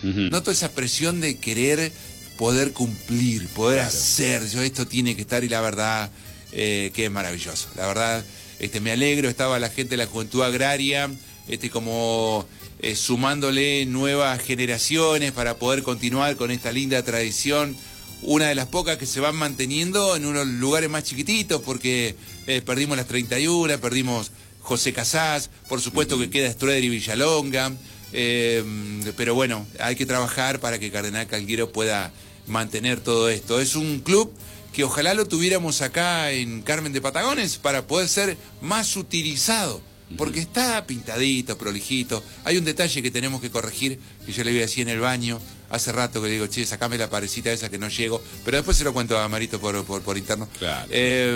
Noto esa presión de querer poder cumplir, poder hacer. Esto tiene que estar, y la verdad que es maravilloso. La verdad, me alegro. Estaba la gente de la Juventud Agraria, como sumándole nuevas generaciones para poder continuar con esta linda tradición. Una de las pocas que se van manteniendo en unos lugares más chiquititos, porque perdimos las 31, perdimos José Casás, por supuesto que queda Strueder y Villalonga, pero bueno, hay que trabajar para que Cardenal Calguero pueda mantener todo esto. Es un club que ojalá lo tuviéramos acá en Carmen de Patagones para poder ser más utilizado, porque está pintadito, prolijito. Hay un detalle que tenemos que corregir, que yo le vi así en el baño hace rato, que le digo, che, sacame la parecita esa que no llego, pero después se lo cuento a Marito por interno. Claro.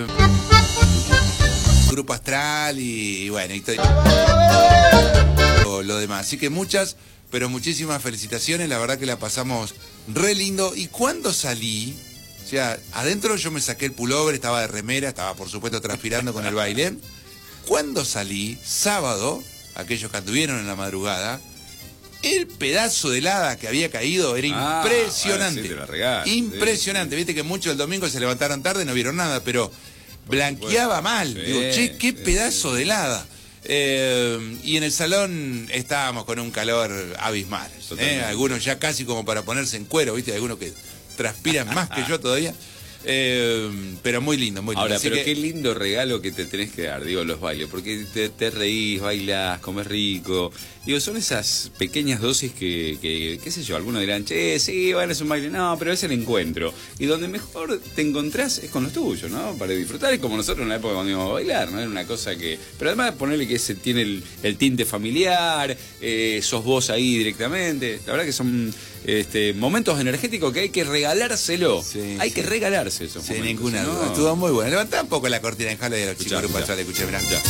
Grupo Astral y bueno, y lo demás. Así que muchas, pero muchísimas felicitaciones. La verdad que la pasamos re lindo. Y cuando salí, o sea, adentro yo me saqué el pullover, estaba de remera, estaba por supuesto transpirando con el baile. Cuando salí, sábado, aquellos que anduvieron en la madrugada, el pedazo de helada que había caído era impresionante. Sí, te la regalas, impresionante. Sí. Viste que muchos el domingo se levantaron tarde, no vieron nada, pero blanqueaba mal. Sí, Digo, che, qué pedazo de helada. Y en el salón estábamos con un calor abismal. Algunos ya casi como para ponerse en cuero, ¿viste? Algunos que transpiran más que yo todavía. Pero muy lindo, muy lindo. Ahora, así pero que qué lindo regalo que te tenés que dar, digo, los bailes, porque te reís, bailás, comes rico. Digo, son esas pequeñas dosis que qué sé yo, algunos dirán, che, sí, bueno, es un baile. No, pero es el encuentro. Y donde mejor te encontrás es con los tuyos, ¿no? Para disfrutar, es como nosotros en la época cuando íbamos a bailar, ¿no? Era una cosa que... Pero además ponerle que ese tiene el tinte familiar, sos vos ahí directamente. La verdad que son momentos energéticos que hay que regalárselo. Sí, hay que regalarse esos sin momentos. ninguna duda. Estuvo muy bueno. Levantá un poco la cortina en jale de los chicos Grupo Astral, escuché, mirá. Ya.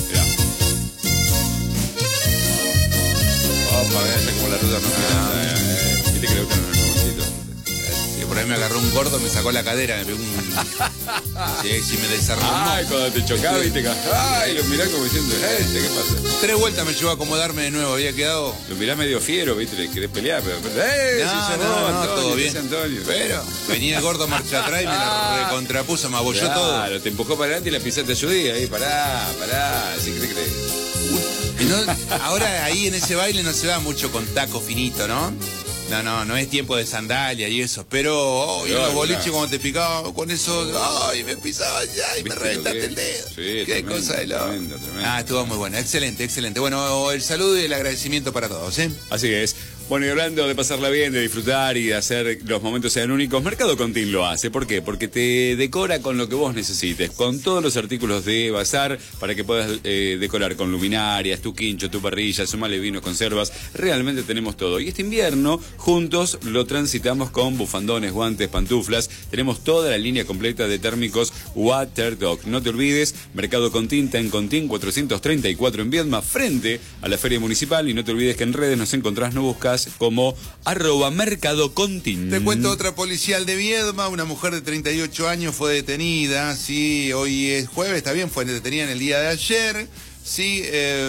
Opa, ya como la ruta no viste que le gustan los nuevecitos. Y por ahí me agarró un gordo, me sacó la cadera, me pegó un... sí, me desarmó. Ay, cuando te chocaba y te cagaba. Ay, lo mirá como diciendo, ¿qué pasa? 3 vueltas me llevó a acomodarme de nuevo, había quedado... Lo mirás medio fiero, viste, le querés pelear, pero... No, Antonio, todo bien. Antonio. Pero venía el gordo marcha atrás y me la recontrapuso, me abolló todo. Claro, te empujó para adelante y la pisaste ayudía. Ahí, pará, así que te crees. Y no, ahora ahí en ese baile no se va mucho con taco finito, ¿no? No es tiempo de sandalia y eso, pero en los boliches cuando te picaba con eso, ay, me pisaba ya y me reventaste el dedo. Sí, qué tremendo, cosa de loco. tremendo. Estuvo muy bueno, excelente. Bueno, el saludo y el agradecimiento para todos, ¿eh? Así es. Bueno, y hablando de pasarla bien, de disfrutar y de hacer los momentos sean únicos, Mercado Contín lo hace. ¿Por qué? Porque te decora con lo que vos necesites, con todos los artículos de bazar para que puedas decorar con luminarias, tu quincho, tu parrilla, sumale vinos, conservas. Realmente tenemos todo. Y este invierno, juntos lo transitamos con bufandones, guantes, pantuflas. Tenemos toda la línea completa de térmicos Waterdog. No te olvides, Mercado Contín está en Contín 434 en Viedma, frente a la Feria Municipal. Y no te olvides que en redes nos encontrás, no buscas como @mercadocontin. Te cuento otra policial de Viedma, una mujer de 38 años fue detenida, sí, hoy es jueves, está bien, fue detenida en el día de ayer, sí,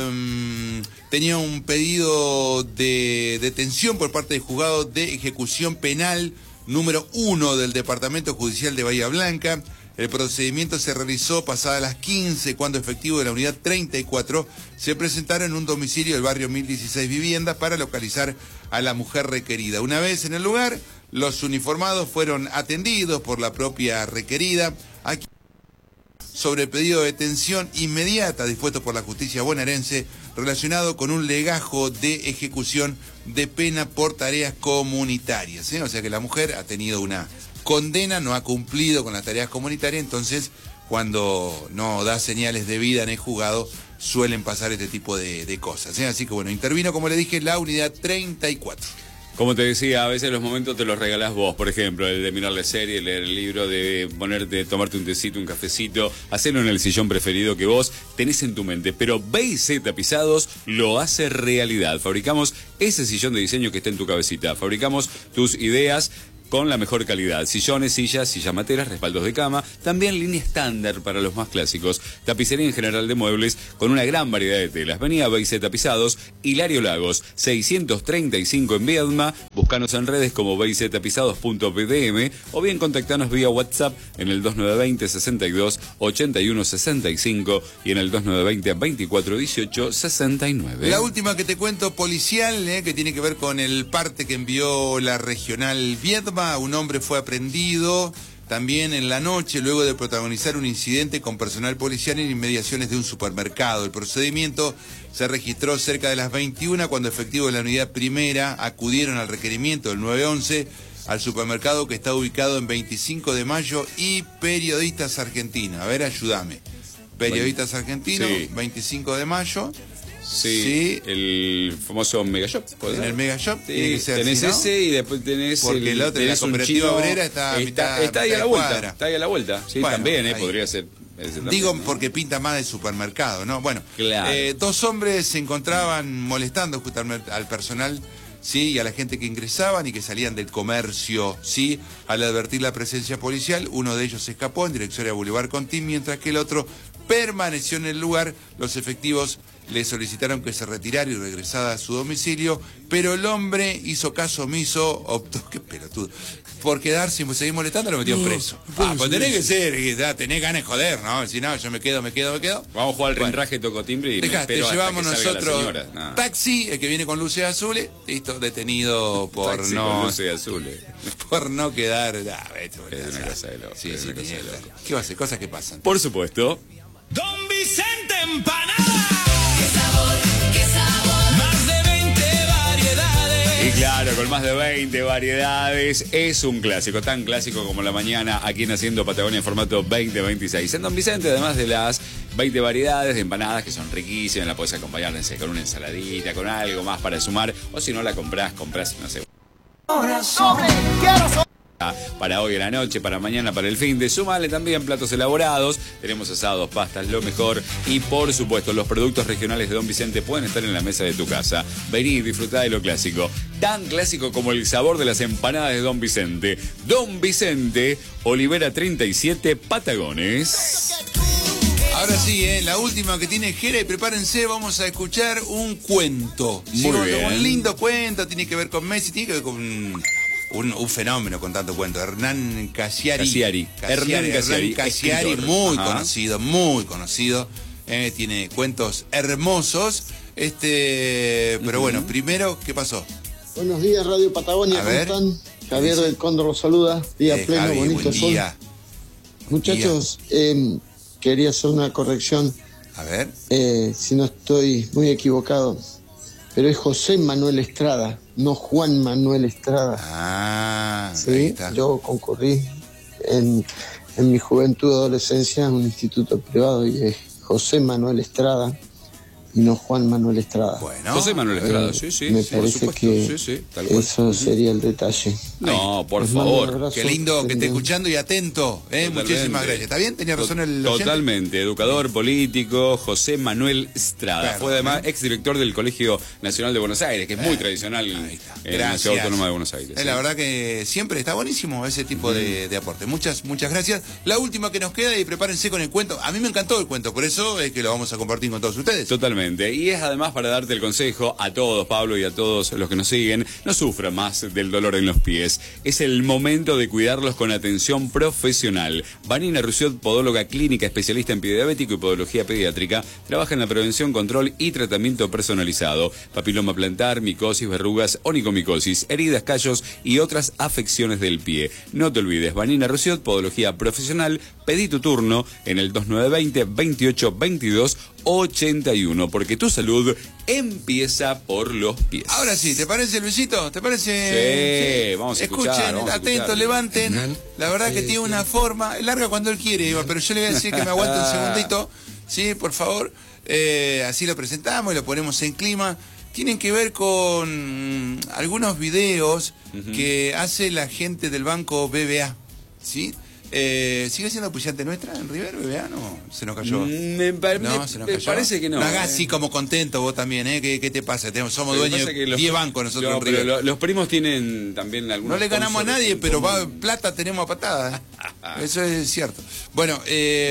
tenía un pedido de detención por parte del juzgado de ejecución penal número 1 del Departamento Judicial de Bahía Blanca. El procedimiento se realizó pasadas las 15, cuando efectivos de la unidad 34 se presentaron en un domicilio del barrio 1016 Viviendas para localizar a la mujer requerida. Una vez en el lugar, los uniformados fueron atendidos por la propia requerida, aquí sobre el pedido de detención inmediata dispuesto por la justicia bonaerense relacionado con un legajo de ejecución de pena por tareas comunitarias, ¿eh? O sea que la mujer ha tenido una condena, no ha cumplido con las tareas comunitarias, entonces cuando no da señales de vida en el juzgado suelen pasar este tipo de cosas, ¿eh? Así que bueno, intervino, como le dije, la unidad 34. Como te decía, a veces los momentos te los regalás vos, por ejemplo, el de mirar la serie, leer el libro, de tomarte un tecito, un cafecito, hacerlo en el sillón preferido que vos tenés en tu mente. Pero B&C Tapizados lo hace realidad. Fabricamos ese sillón de diseño que está en tu cabecita. Fabricamos tus ideas con la mejor calidad. Sillones, sillas materas, respaldos de cama. También línea estándar para los más clásicos. Tapicería en general de muebles con una gran variedad de telas. Venía B&C Tapizados, Hilario Lagos, 635 en Viedma. Búscanos en redes como bictapizados.pdm o bien contactanos vía WhatsApp en el 2920 62 81 65 y en el 2920 24 18 69. La última que te cuento, policial, que tiene que ver con el parte que envió la regional Viedma. Un hombre fue aprehendido también en la noche luego de protagonizar un incidente con personal policial en inmediaciones de un supermercado. El procedimiento se registró cerca de las 21 cuando efectivos de la unidad primera acudieron al requerimiento del 911 al supermercado que está ubicado en 25 de Mayo y Periodistas Argentinos. A ver, ayúdame. Periodistas Argentinos, sí. 25 de Mayo. Sí, el famoso Mega Shop. En el Mega Shop sí, tenés ese y después tenés porque el otro, la cooperativa obrera está ahí a la vuelta. Está ahí a la vuelta. Sí, bueno, también podría ser. Digo porque pinta más de supermercado, ¿no? Bueno, claro. Dos hombres se encontraban molestando justamente al personal, sí, y a la gente que ingresaban y que salían del comercio, sí. Al advertir la presencia policial, uno de ellos se escapó en dirección a Boulevard Contín, mientras que el otro permaneció en el lugar. Los efectivos le solicitaron que se retirara y regresara a su domicilio, pero el hombre hizo caso omiso, optó, qué pelotudo, por quedarse y seguir molestando, lo metió preso. Pues tenés que ser, tenés ganas de joder, ¿no? Si no, yo me quedo. Vamos a jugar al renraje, toco timbre y te llevamos nosotros taxi, el que viene con luces azules, listo, detenido por taxi no... con luces azules. Por no quedar... Es una cosa de loco. Sí, ¿qué va a hacer? Cosas que pasan. Por supuesto. Don Vicente Empanada. ¡Qué sabor! Más de 20 variedades. Y claro, con más de 20 variedades, es un clásico, tan clásico como la mañana aquí en Haciendo Patagonia en formato 2026. En Don Vicente, además de las 20 variedades de empanadas que son riquísimas, la podés acompañar, no sé, con una ensaladita, con algo más para sumar, o si no la comprás, no sé. Para hoy en la noche, para mañana, para el fin de, sumale también platos elaborados, tenemos asados, pastas, lo mejor y por supuesto los productos regionales de Don Vicente pueden estar en la mesa de tu casa. Vení y disfrutá de lo clásico, tan clásico como el sabor de las empanadas de Don Vicente. Don Vicente, Olivera 37, Patagones. Ahora sí, la última que tiene Jera, y prepárense, vamos a escuchar un cuento. Muy bien. Un lindo cuento, tiene que ver con Messi, tiene que ver con un fenómeno con tanto cuento. Hernán Cassiari. Hernán Cassiari, muy conocido. Tiene cuentos hermosos. Pero bueno, primero, ¿qué pasó? Buenos días, Radio Patagonia, ¿cómo están? Javier del Cóndor los saluda. Día pleno, Javi, bonito sol. Muchachos, quería hacer una corrección. A ver. Si no estoy muy equivocado, pero es José Manuel Estrada, no Juan Manuel Estrada. Ah, sí, ahí está. yo concurrí en mi juventud y adolescencia en un instituto privado y es José Manuel Estrada y no Juan Manuel Estrada. Bueno, José Manuel Estrada, sí. Me parece que tal cual. eso sería el detalle. No, por Les mando un favor. abrazo. Qué lindo que esté escuchando y atento. Muchísimas gracias. ¿Está bien? ¿Tenía razón el oyente? Totalmente. Educador político, José Manuel Estrada. Perdón, fue además exdirector del Colegio Nacional de Buenos Aires, que es muy tradicional en la Ciudad Autónoma de Buenos Aires. La verdad que siempre está buenísimo ese tipo de aporte. Muchas gracias. La última que nos queda, y prepárense con el cuento. A mí me encantó el cuento, por eso es que lo vamos a compartir con todos ustedes. Totalmente. Y es además para darte el consejo a todos, Pablo, y a todos los que nos siguen, no sufran más del dolor en los pies. Es el momento de cuidarlos con atención profesional. Vanina Rusiot, podóloga clínica, especialista en pie diabético y podología pediátrica, trabaja en la prevención, control y tratamiento personalizado. Papiloma plantar, micosis, verrugas, onicomicosis, heridas, callos y otras afecciones del pie. No te olvides, Vanina Rusiot, podología profesional, pedí tu turno en el 2920 28 22 81, porque tu salud empieza por los pies. Ahora sí, ¿te parece, Luisito? ¿Te parece? Sí, vamos a escuchar. Escuchen, vamos a atentos, escuchar. Levanten. La verdad que tiene una forma, larga cuando él quiere, pero yo le voy a decir que me aguante un segundito. Sí, por favor. Así lo presentamos y lo ponemos en clima. Tienen que ver con algunos videos que hace la gente del banco BBA, ¿sí? ¿Sigue siendo apoyante nuestra en River, BBA? No, se nos cayó. Me parece que no. No hagas así como contento vos también, ¿eh? ¿Qué te pasa? Somos Pero dueños de 10 bancos nosotros en River. Los primos tienen también algunos. No le ganamos a nadie, pero plata tenemos a patada. Eso es cierto. Bueno,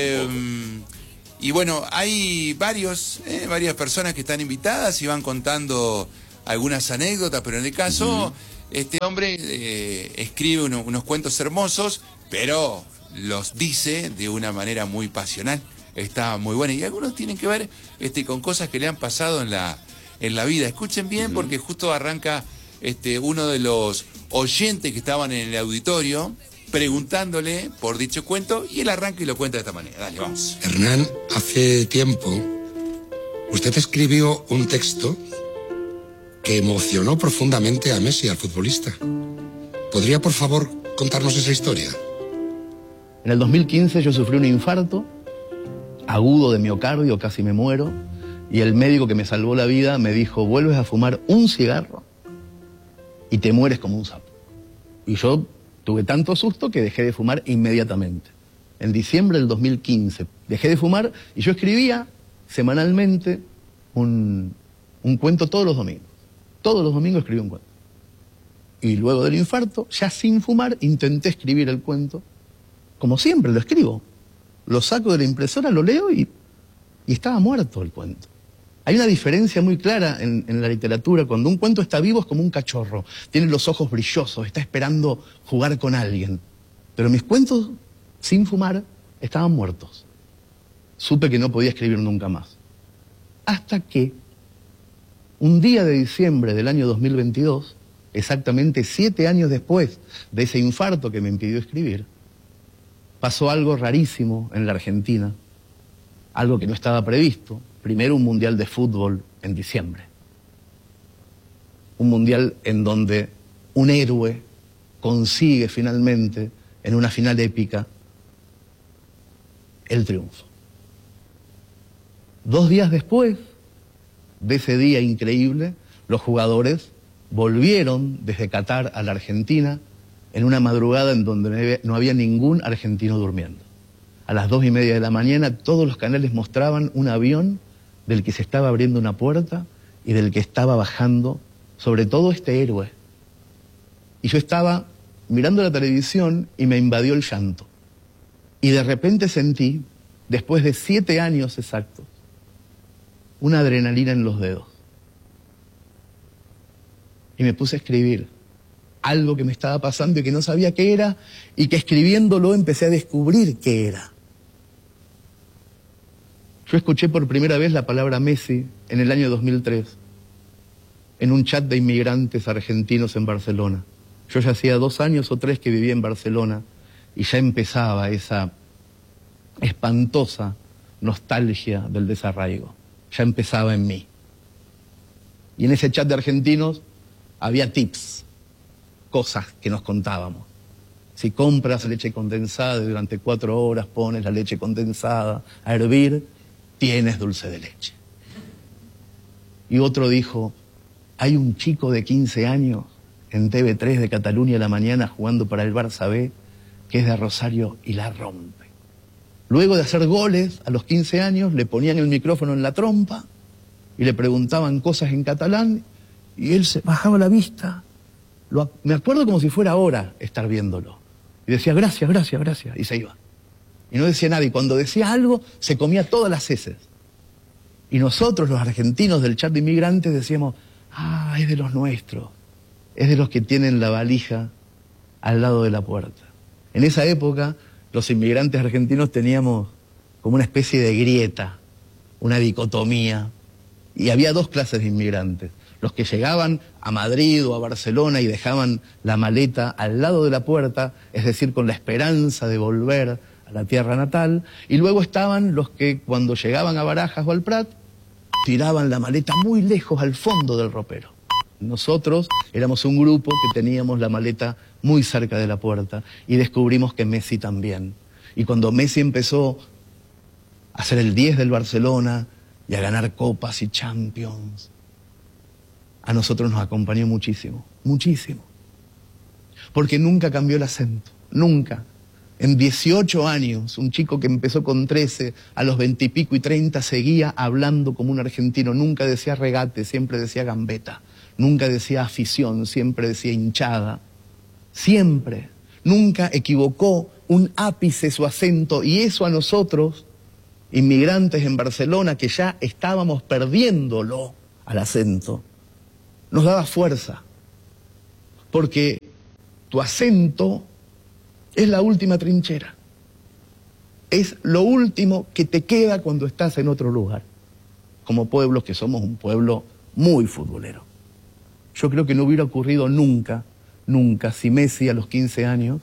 y bueno, hay varias personas que están invitadas y van contando algunas anécdotas, pero en el caso, este hombre escribe unos cuentos hermosos, pero los dice de una manera muy pasional. Está muy buena. Y algunos tienen que ver con cosas que le han pasado en la vida. Escuchen bien, porque justo arranca uno de los oyentes que estaban en el auditorio preguntándole por dicho cuento, y él arranca y lo cuenta de esta manera. Dale, vamos. Hernán, hace tiempo usted escribió un texto que emocionó profundamente a Messi, al futbolista. ¿Podría, por favor, contarnos esa historia? En el 2015 yo sufrí un infarto agudo de miocardio, casi me muero, y el médico que me salvó la vida me dijo: vuelves a fumar un cigarro y te mueres como un sapo. Y yo tuve tanto susto que dejé de fumar inmediatamente. En diciembre del 2015 dejé de fumar y yo escribía semanalmente un cuento todos los domingos. Todos los domingos escribí un cuento. Y luego del infarto, ya sin fumar, intenté escribir el cuento. Como siempre, lo escribo. Lo saco de la impresora, lo leo y estaba muerto el cuento. Hay una diferencia muy clara en la literatura. Cuando un cuento está vivo es como un cachorro. Tiene los ojos brillosos, está esperando jugar con alguien. Pero mis cuentos, sin fumar, estaban muertos. Supe que no podía escribir nunca más. Hasta que, un día de diciembre del año 2022, exactamente 7 años después de ese infarto que me impidió escribir, pasó algo rarísimo en la Argentina, algo que no estaba previsto. Primero, un mundial de fútbol en diciembre. Un mundial en donde un héroe consigue finalmente, en una final épica, el triunfo. 2 días después de ese día increíble, los jugadores volvieron desde Qatar a la Argentina en una madrugada en donde no había ningún argentino durmiendo. A las 2:30 de la mañana todos los canales mostraban un avión del que se estaba abriendo una puerta y del que estaba bajando, sobre todo este héroe. Y yo estaba mirando la televisión y me invadió el llanto. Y de repente sentí, después de 7 años exactos, una adrenalina en los dedos. Y me puse a escribir algo que me estaba pasando y que no sabía qué era, y que escribiéndolo empecé a descubrir qué era. Yo escuché por primera vez la palabra Messi en el año 2003, en un chat de inmigrantes argentinos en Barcelona. Yo ya hacía 2 años o 3 que vivía en Barcelona y ya empezaba esa espantosa nostalgia del desarraigo. Ya empezaba en mí. Y en ese chat de argentinos había tips, cosas que nos contábamos. Si compras leche condensada y durante 4 horas pones la leche condensada a hervir, tienes dulce de leche. Y otro dijo: hay un chico de 15 años en TV3 de Cataluña a la mañana jugando para el Barça B, que es de Rosario y la rompe. Luego de hacer goles, a los 15 años, le ponían el micrófono en la trompa y le preguntaban cosas en catalán y él se bajaba la vista. Me acuerdo como si fuera ahora estar viéndolo. Y decía: gracias, gracias, gracias, y se iba. Y no decía nada, y cuando decía algo, se comía todas las heces. Y nosotros, los argentinos del chat de inmigrantes, decíamos: ah, es de los nuestros, es de los que tienen la valija al lado de la puerta. En esa época, los inmigrantes argentinos teníamos como una especie de grieta, una dicotomía, y había 2 clases de inmigrantes: los que llegaban a Madrid o a Barcelona y dejaban la maleta al lado de la puerta, es decir, con la esperanza de volver a la tierra natal, y luego estaban los que cuando llegaban a Barajas o al Prat, tiraban la maleta muy lejos al fondo del ropero. Nosotros éramos un grupo que teníamos la maleta muy cerca de la puerta y descubrimos que Messi también. Y cuando Messi empezó a ser el 10 del Barcelona y a ganar copas y Champions, a nosotros nos acompañó muchísimo, muchísimo. Porque nunca cambió el acento, nunca. En 18 años, un chico que empezó con 13, a los 20 y pico y 30 seguía hablando como un argentino. Nunca decía regate, siempre decía gambeta. Nunca decía afición, siempre decía hinchada. Siempre. Nunca equivocó un ápice su acento. Y eso a nosotros, inmigrantes en Barcelona, que ya estábamos perdiéndolo al acento, nos daba fuerza. Porque tu acento es la última trinchera. Es lo último que te queda cuando estás en otro lugar. Como pueblos que somos un pueblo muy futbolero. Yo creo que no hubiera ocurrido nunca, si Messi a los 15 años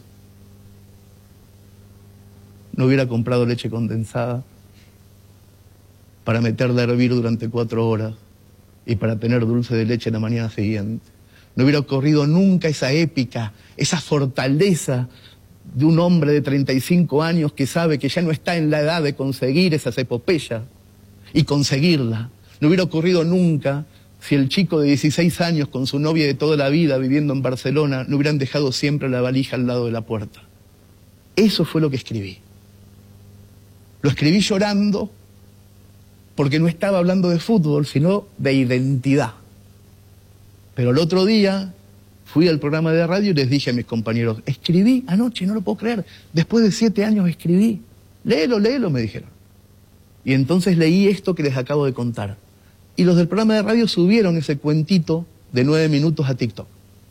no hubiera comprado leche condensada para meterla a hervir durante 4 horas y para tener dulce de leche la mañana siguiente. No hubiera ocurrido nunca esa épica, esa fortaleza de un hombre de 35 años que sabe que ya no está en la edad de conseguir esas epopeyas y conseguirla. No hubiera ocurrido nunca si el chico de 16 años con su novia de toda la vida viviendo en Barcelona no hubieran dejado siempre la valija al lado de la puerta. Eso fue lo que escribí. Lo escribí llorando porque no estaba hablando de fútbol, sino de identidad. Pero el otro día fui al programa de radio y les dije a mis compañeros, escribí anoche, no lo puedo creer, después de 7 años escribí. Léelo, me dijeron. Y entonces leí esto que les acabo de contar. Y los del programa de radio subieron ese cuentito de 9 minutos a TikTok.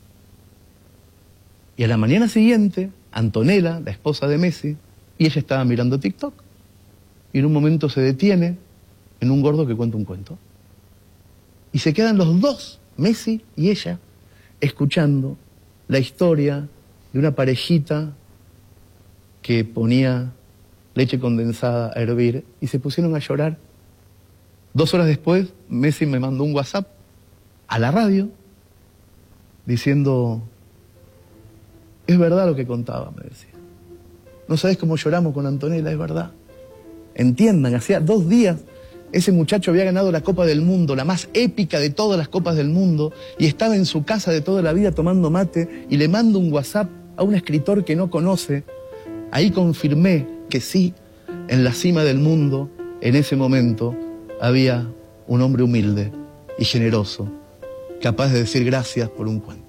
Y a la mañana siguiente, Antonella, la esposa de Messi, y ella estaba mirando TikTok. Y en un momento se detiene en un gordo que cuenta un cuento. Y se quedan los dos, Messi y ella, escuchando la historia de una parejita que ponía leche condensada a hervir y se pusieron a llorar. 2 horas después, Messi me mandó un WhatsApp a la radio diciendo, es verdad lo que contaba, me decía. No sabés cómo lloramos con Antonella, es verdad. Entiendan, hacía 2 días ese muchacho había ganado la Copa del Mundo, la más épica de todas las Copas del Mundo, y estaba en su casa de toda la vida tomando mate, y le mando un WhatsApp a un escritor que no conoce. Ahí confirmé que sí, en la cima del mundo, en ese momento, había un hombre humilde y generoso, capaz de decir gracias por un cuento.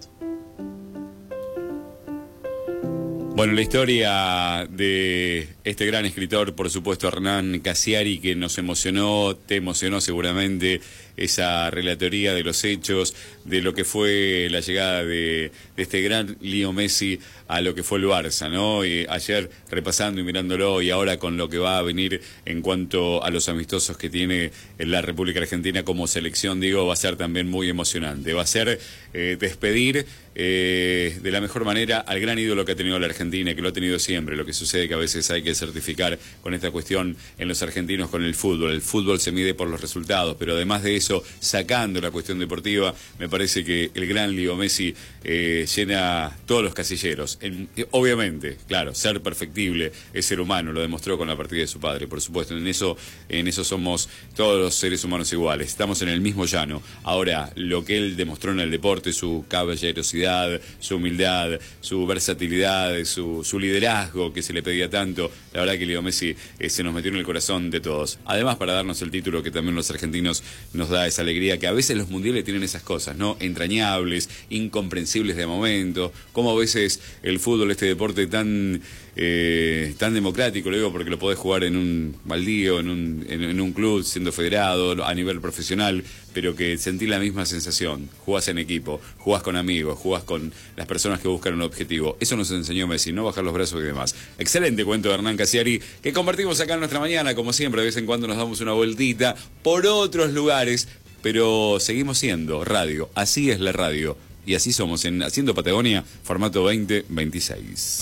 Bueno, la historia de este gran escritor, por supuesto, Hernán Cassiari, que nos emocionó, te emocionó seguramente, esa relatoría de los hechos, de lo que fue la llegada de este gran Leo Messi a lo que fue el Barça, ¿no? Y ayer repasando y mirándolo, y ahora con lo que va a venir en cuanto a los amistosos que tiene en la República Argentina como selección, digo, va a ser también muy emocionante. Va a ser despedir de la mejor manera al gran ídolo que ha tenido la Argentina, que lo ha tenido siempre. Lo que sucede que a veces hay que certificar con esta cuestión en los argentinos con el fútbol. El fútbol se mide por los resultados, pero además de eso, sacando la cuestión deportiva, me parece que el gran Leo Messi llena todos los casilleros. Obviamente, claro, ser perfectible es ser humano, lo demostró con la partida de su padre, por supuesto. En eso somos todos los seres humanos iguales, estamos en el mismo llano. Ahora, lo que él demostró en el deporte, su caballerosidad, su humildad, su versatilidad, su liderazgo que se le pedía tanto, la verdad que Leo Messi se nos metió en el corazón de todos. Además, para darnos el título que también los argentinos nos da esa alegría, que a veces los mundiales tienen esas cosas, ¿no? Entrañables, incomprensibles de momento, como a veces el fútbol, este deporte tan democrático, lo digo porque lo podés jugar en un baldío, en un club, siendo federado, a nivel profesional, pero que sentís la misma sensación. Jugás en equipo, jugás con amigos, jugás con las personas que buscan un objetivo. Eso nos enseñó Messi, no bajar los brazos y demás. Excelente cuento de Hernán Cassiari, que compartimos acá en nuestra mañana, como siempre, de vez en cuando nos damos una vueltita por otros lugares, pero seguimos siendo radio. Así es la radio. Y así somos en Haciendo Patagonia, formato 2026.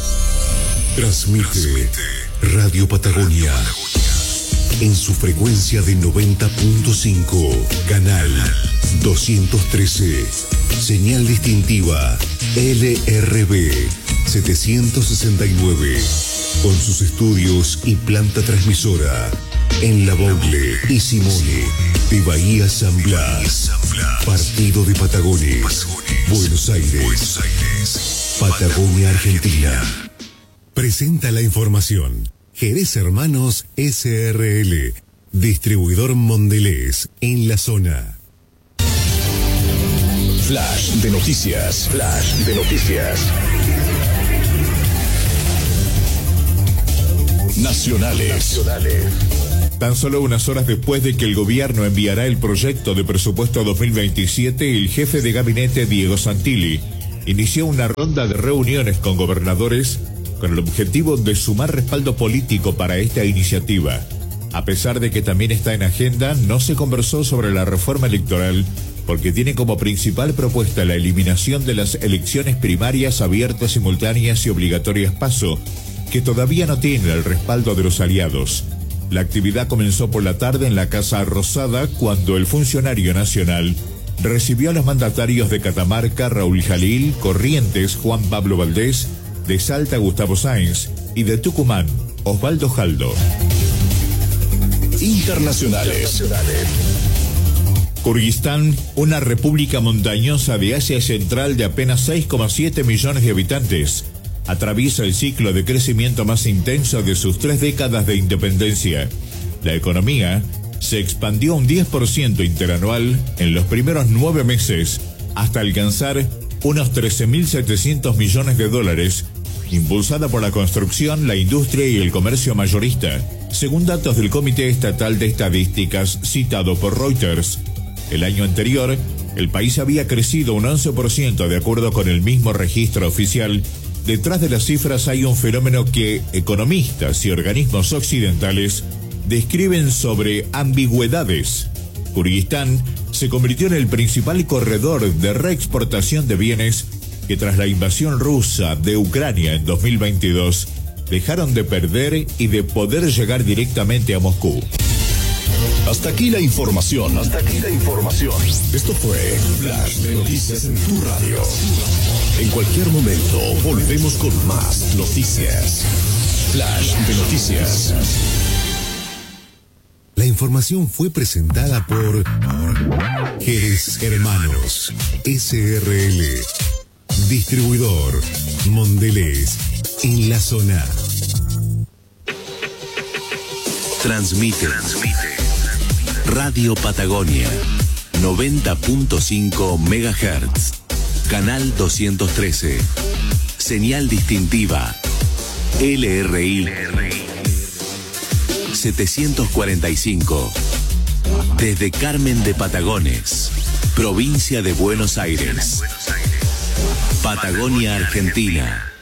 Transmite Radio Patagonia en su frecuencia de 90.5, canal 213, señal distintiva LRB 769, con sus estudios y planta transmisora en La Boule y Simone de Bahía San Blas, partido de Patagones, Buenos Aires, Patagonia, Argentina. presenta la información. Jerez Hermanos SRL, distribuidor Mondelez en la zona. Flash de noticias. Flash de noticias. Nacionales. Tan solo unas horas después de que el gobierno enviará el proyecto de presupuesto 2027, el jefe de gabinete Diego Santilli inició una ronda de reuniones con gobernadores con el objetivo de sumar respaldo político para esta iniciativa. A pesar de que también está en agenda, no se conversó sobre la reforma electoral porque tiene como principal propuesta la eliminación de las elecciones primarias abiertas, simultáneas y obligatorias PASO, que todavía no tiene el respaldo de los aliados. La actividad comenzó por la tarde en la Casa Rosada cuando el funcionario nacional recibió a los mandatarios de Catamarca, Raúl Jalil, Corrientes, Juan Pablo Valdés, de Salta, Gustavo Sáenz, y de Tucumán, Osvaldo Jaldo. Internacionales. Kirguistán, una república montañosa de Asia Central de apenas 6,7 millones de habitantes, atraviesa el ciclo de crecimiento más intenso de sus 3 décadas de independencia. La economía se expandió un 10% interanual en los primeros 9 meses, hasta alcanzar unos 13.700 millones de dólares, impulsada por la construcción, la industria y el comercio mayorista, según datos del Comité Estatal de Estadísticas citado por Reuters. El año anterior, el país había crecido un 11% de acuerdo con el mismo registro oficial. Detrás de las cifras hay un fenómeno que economistas y organismos occidentales describen sobre ambigüedades. Kirguistán se convirtió en el principal corredor de reexportación de bienes que tras la invasión rusa de Ucrania en 2022 dejaron de perder y de poder llegar directamente a Moscú. Hasta aquí la información. Esto fue Flash de Noticias en tu radio. En cualquier momento volvemos con más noticias. Flash de Noticias. La información fue presentada por Jerez Hermanos SRL, distribuidor Mondelez en la zona. Transmite Radio Patagonia 90.5 MHz, canal 213, señal distintiva LRI 745, desde Carmen de Patagones, provincia de Buenos Aires, Patagonia, Argentina.